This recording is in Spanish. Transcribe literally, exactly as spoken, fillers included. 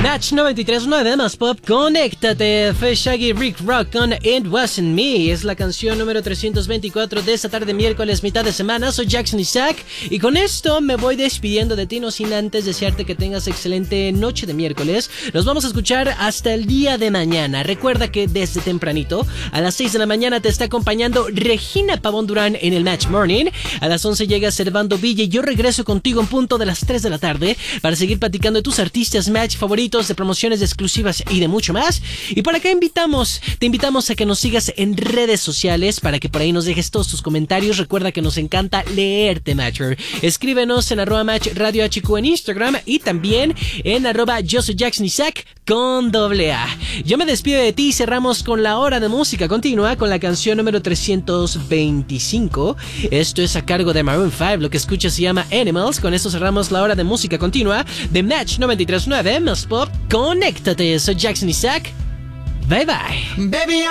Match noventa y tres punto nueve más pop, conéctate. Fue Shaggy Rick Rock con It Wasn't Me. Es la canción número trescientos veinticuatro de esta tarde miércoles, mitad de semana. Soy Jackson Isaac y con esto me voy despidiendo de ti, no sin antes desearte que tengas excelente noche de miércoles. Nos vamos a escuchar hasta el día de mañana. Recuerda que desde tempranito, a las seis de la mañana te está acompañando Regina Pavón Durán en el Match Morning. A las once llega Servando Villa y yo regreso contigo en punto de las tres de la tarde para seguir platicando de tus artistas Match favoritos, de promociones exclusivas y de mucho más. Y por acá invitamos, te invitamos a que nos sigas en redes sociales para que por ahí nos dejes todos tus comentarios. Recuerda que nos encanta leerte, Matcher. Escríbenos en arroba Match Radio H Q en Instagram y también en arroba Yo Soy Jackson Isaac con doble A. Yo me despido de ti y cerramos con la hora de música continua con la canción número trescientos veinticinco. Esto es a cargo de Maroon cinco. Lo que escuchas se llama Animals. Con esto cerramos la hora de música continua de Match noventa y tres punto nueve más pop. Conéctate. Soy Jackson Isaac. Bye bye. Baby,